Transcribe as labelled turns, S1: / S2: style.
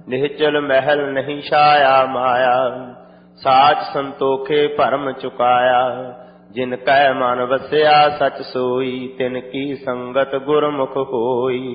S1: ਨਿਹਚਲ ਮਹਿਲ ਨਹੀਂ ਛਾਇਆ ਮਾਇਆ। ਸਾਚ ਸੰਤੋਖੇ ਭਰਮ ਚੁਕਾਇਆ। ਜਿਨ ਕੈ ਮਨ ਵਸਿਆ ਸਚ ਸੋਈ। ਤਿਨ ਕੀ ਸੰਗਤ ਗੁਰਮੁਖ ਹੋਈ।